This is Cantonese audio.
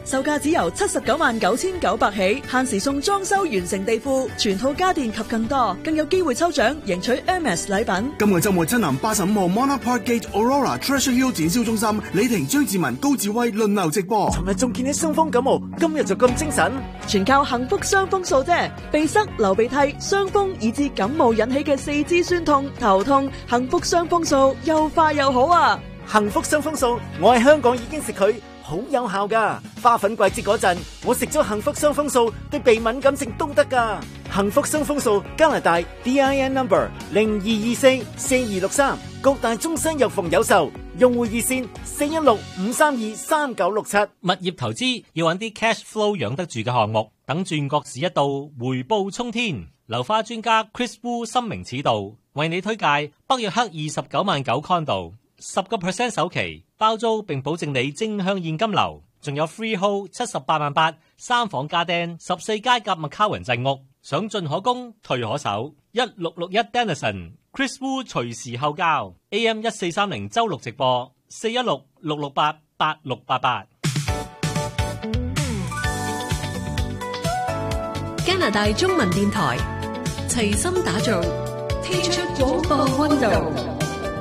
售價只由799900起，限時送裝修完成地庫、全套家電及更多，更有機會抽獎贏取 Hermes 禮品。 今個週末親臨85號 Monarch Park Gate Aurora Treasure Hill 展銷中心，李婷、張志文、高志威輪流直播。 尋日仲見你傷風感冒，今日就咁精神， 全靠幸福傷風素啫！鼻塞、流鼻涕、傷風以至感冒引起嘅四肢酸痛、頭痛，幸福傷風素又快又好啊！ 幸福傷風素，我喺香港已經食佢，好有效噶。花粉季節嗰陣，我食咗幸福傷風素，對鼻敏感症都得噶。幸福傷風素，加拿大 DIN number 02244263，各大中西藥房有售。用戶熱線416-532-3967。 物業投資要揾啲 cash flow 養得住嘅項目，等轉角市一到，回報沖天。樓花專家 Chris Wu 深明此道，為你推介北約克29萬9 condo， 10% 首期包租並保證你正向現金流，仲有 freehold 78萬8，三房家丁14階夾麥卡雲鎮屋，想進可攻退可守。1661 Denison Chris Wu 隨時候交 AM 1430周六直播416-668-8688。 加拿大中文電台齊心打造，踢出廣播溫度。